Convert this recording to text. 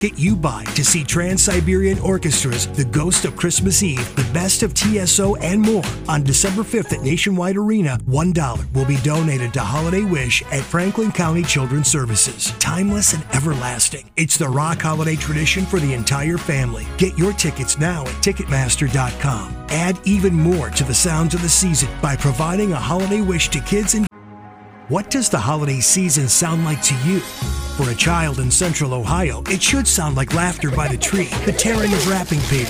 Get you by to see Trans-Siberian Orchestra's The Ghost of Christmas Eve, the best of TSO and more. On December 5th at Nationwide Arena, $1 will be donated to Holiday Wish at Franklin County Children's Services. Timeless and everlasting. It's the rock holiday tradition for the entire family. Get your tickets now at Ticketmaster.com. Add even more to the sounds of the season by providing a holiday wish to kids and... What does the holiday season sound like to you? For a child in Central Ohio, it should sound like laughter by the tree, the tearing of wrapping paper,